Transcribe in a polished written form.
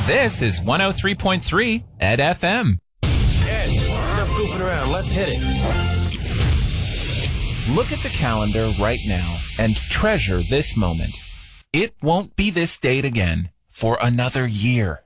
This is 103.3 Ed FM. Ed, enough goofing around. Let's hit it. Look at the calendar right now and treasure this moment. It won't be this date again for another year.